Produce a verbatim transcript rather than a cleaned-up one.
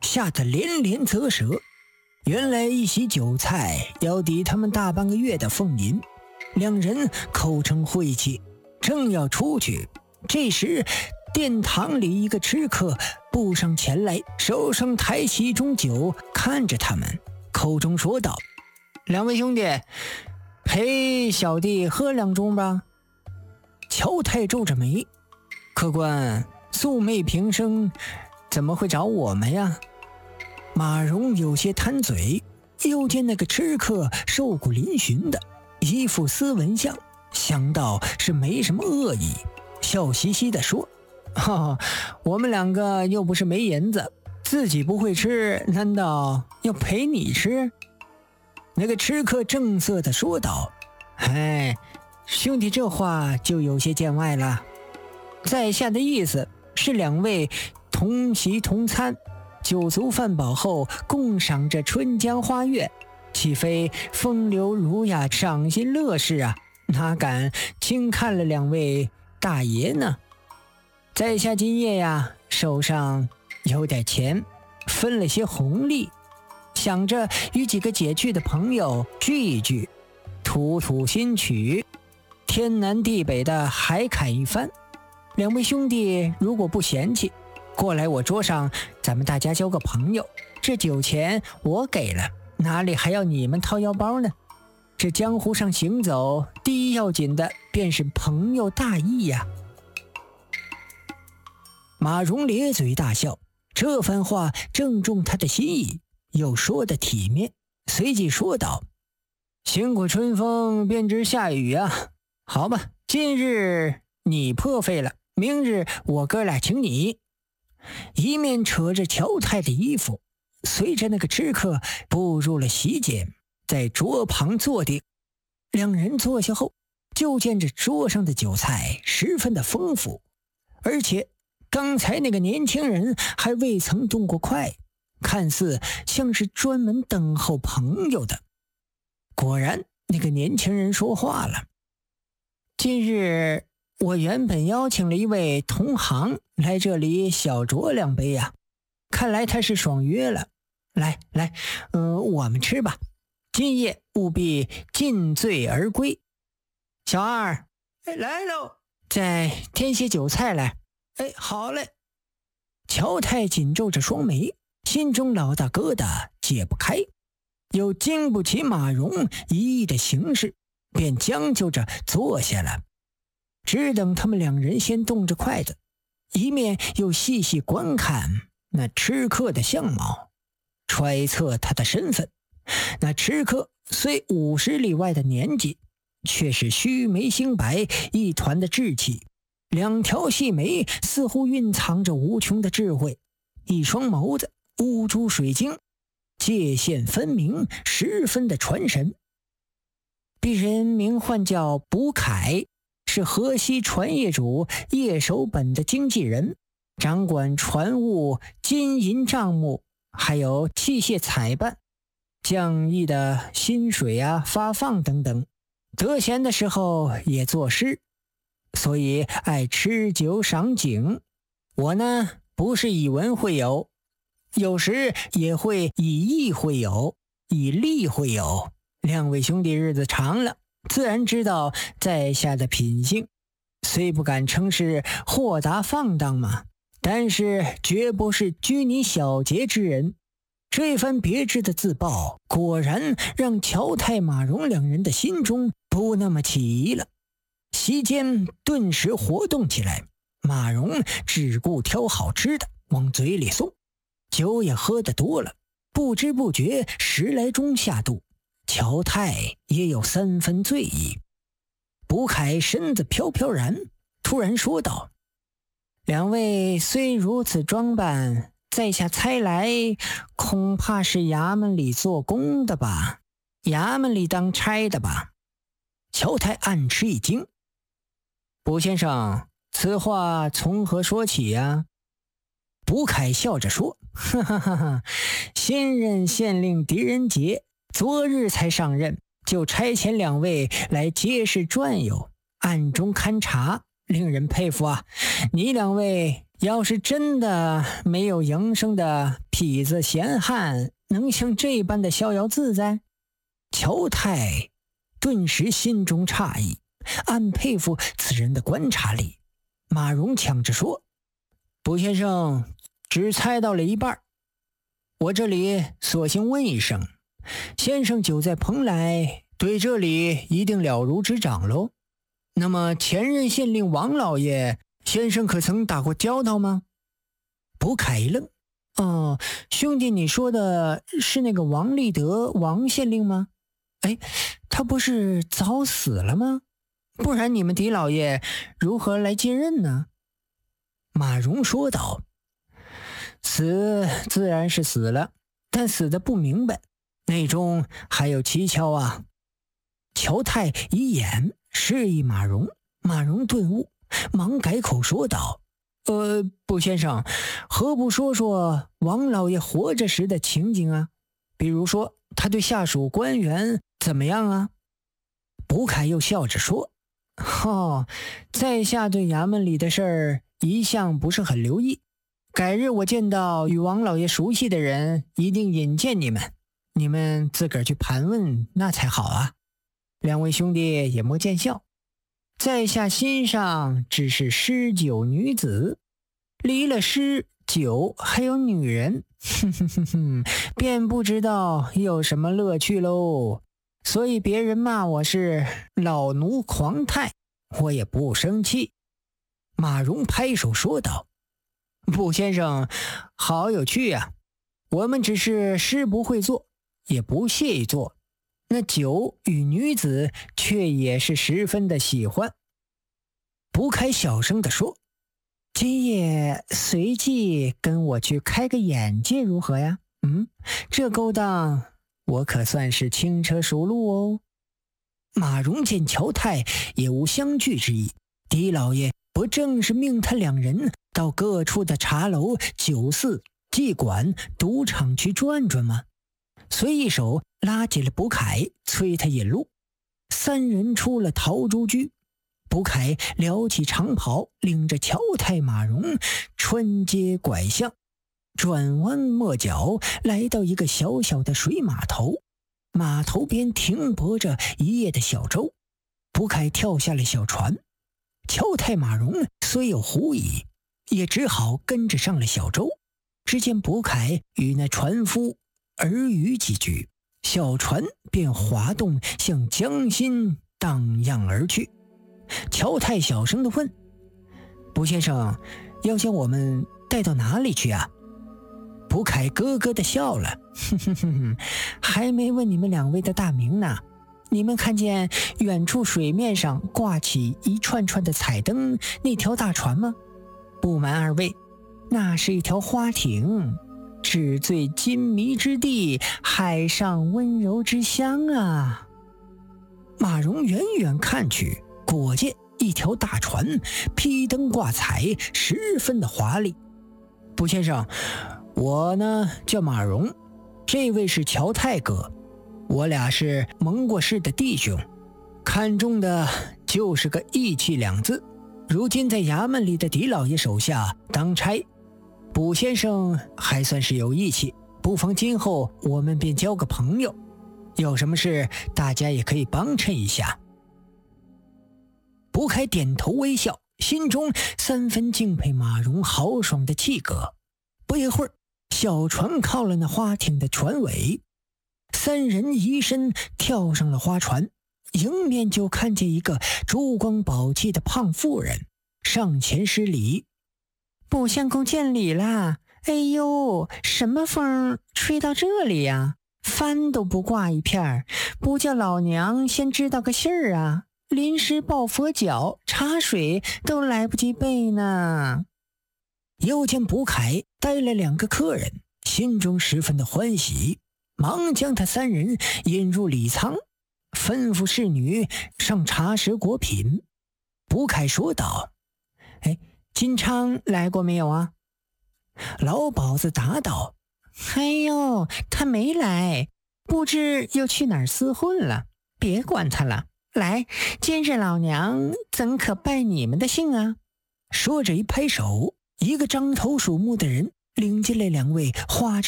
吓得连连啧舌。原来一席酒菜要抵他们大半个月的俸银，两人口称晦气，正要出去，这时殿堂里一个吃客步上前来，手上抬起一盅酒，看着他们，口中说道：两位兄弟，陪小弟喝两盅吧。乔太皱着眉，客官素昧平生，怎么会找我们呀？马蓉有些贪嘴，又见那个吃客瘦骨嶙峋的，一副斯文相，想到是没什么恶意，笑嘻嘻地说：哈哈，我们两个又不是没银子，自己不会吃，难道要陪你吃？那个吃客正色地说道：哎，兄弟这话就有些见外了，在下的意思是两位同席同餐，酒足饭饱后共赏这春江花月，岂非风流儒雅，赏心乐事啊？哪敢轻看了两位大爷呢？在下今夜呀，手上有点钱，分了些红利，想着与几个解去的朋友聚一聚，吐吐新曲，天南地北的海侃一番。两位兄弟如果不嫌弃，过来我桌上，咱们大家交个朋友，这酒钱我给了，哪里还要你们掏腰包呢？这江湖上行走，第一要紧的便是朋友大义呀。马蓉咧嘴大笑，这番话正中他的心意，又说得体面，随即说道：行过春风便知下雨啊，好吧，今日你破费了，明日我哥俩请你。一面扯着乔太的衣服，随着那个吃客步入了席间，在桌旁坐定。两人坐下后，就见这桌上的酒菜十分的丰富，而且刚才那个年轻人还未曾动过筷，看似像是专门等候朋友的。果然，那个年轻人说话了：今日我原本邀请了一位同行来这里小酌两杯呀、啊，看来他是爽约了。来来，嗯、呃，我们吃吧，今夜务必尽醉而归。小二，哎，来喽，再添些酒菜来。哎，好嘞。乔太紧皱着双眉，心中老大疙瘩解不开，又经不起马蓉一意的行事，便将就着坐下了。只等他们两人先动着筷子，一面又细细观看那吃客的相貌，揣测他的身份。那吃客虽五十里外的年纪，却是须眉星白，一团的稚气，两条细眉似乎蕴藏着无穷的智慧，一双眸子乌珠水晶，界限分明，十分的传神。鄙人名唤叫卜凯，是河西船业主叶守本的经纪人，掌管船务、金银账目，还有器械采办、将役的薪水啊、发放等等。得闲的时候也作诗，所以爱吃酒赏景。我呢，不是以文会友，有时也会以义会友，以利会友。两位兄弟日子长了，自然知道在下的品性，虽不敢称是豁达放荡嘛，但是绝不是拘泥小节之人。这番别致的自曝，果然让乔太、马蓉两人的心中不那么起疑了。席间顿时活动起来，马蓉只顾挑好吃的往嘴里送，酒也喝得多了，不知不觉十来盅下肚，乔太也有三分醉意。卜凯身子飘飘然，突然说道：两位虽如此装扮，在下猜来恐怕是衙门里做工的吧，衙门里当差的吧。乔太暗吃一惊：卜先生，此话从何说起呀？卜凯笑着说：哈哈哈哈，新任县令狄仁杰昨日才上任，就差遣两位来街市转悠，暗中勘察，令人佩服啊。你两位要是真的没有营生的痞子闲汉能像这般的逍遥自在，乔太顿时心中诧异，暗佩服此人的观察力。马荣抢着说：卜先生只猜到了一半，我这里索性问一声，先生久在蓬莱，对这里一定了如指掌喽。那么前任县令王老爷，先生可曾打过交道吗？卜凯一愣，哦，兄弟，你说的是那个王立德王县令吗？哎，他不是早死了吗？不然你们狄老爷如何来接任呢？马荣说道：死自然是死了，但死得不明白，内中还有蹊跷啊。乔太一眼示意马荣，马荣顿悟，忙改口说道：呃，卜先生，何不说说王老爷活着时的情景啊？比如说他对下属官员怎么样啊？卜凯又笑着说：哦，在下对衙门里的事儿一向不是很留意，改日我见到与王老爷熟悉的人，一定引荐你们，你们自个儿去盘问那才好啊。两位兄弟也莫见笑，在下心上只是诗酒女子，离了诗酒还有女人，哼哼哼哼，便不知道有什么乐趣喽。所以别人骂我是老奴狂态，我也不生气。马荣拍手说道：卜先生好有趣啊，我们只是诗不会做，也不屑于做，那酒与女子却也是十分的喜欢。卜凯小声地说：今夜随即跟我去开个眼界如何呀？嗯，这勾当我可算是轻车熟路哦。马荣见乔太也无相拒之意，狄老爷不正是命他两人到各处的茶楼、酒肆、妓馆、赌场去转转吗？随一手拉起了卜凯，催他引路。三人出了陶朱居，卜凯撩起长袍，领着乔太、马荣穿街拐巷，转弯抹角，来到一个小小的水码头。码头边停泊着一叶的小舟，卜凯跳下了小船。乔太、马荣虽有狐疑，也只好跟着上了小舟。只见卜凯与那船夫耳语几句，小船便滑动向江心荡漾而去。乔太小声地问：卜先生，要将我们带到哪里去啊？卜凯咯咯地笑了，哼哼哼哼，还没问你们两位的大名呢。你们看见远处水面上挂起一串串的彩灯那条大船吗？不瞒二位，那是一条花艇，纸醉金迷之地，海上温柔之乡啊。马荣远远看去，果见一条大船，披灯挂彩，十分的华丽。卜先生，我呢叫马荣，这位是乔太哥，我俩是盟过誓的弟兄，看中的就是个义气两字。如今在衙门里的狄老爷手下当差，卜先生还算是有义气，不妨今后我们便交个朋友，有什么事大家也可以帮衬一下。卜凯点头微笑，心中三分敬佩马荣豪爽的气格。不一会儿，小船靠了那花艇的船尾，三人移身跳上了花船，迎面就看见一个珠光宝气的胖妇人上前施礼：卜相公见礼啦！哎呦，什么风吹到这里呀？帆都不挂一片，不叫老娘先知道个信儿啊！临时抱佛脚，茶水都来不及备呢。又见卜凯带了两个客人，心中十分的欢喜，忙将他三人引入礼舱，吩咐侍女上茶食果品。卜凯说道：哎，金昌来过没有啊？老鸨子答道：哎呦，他没来，不知又去哪儿厮混了，别管他了。来，今日老娘怎可败你们的兴啊？说着一拍手， 一个獐头鼠目的人领进来两位花枝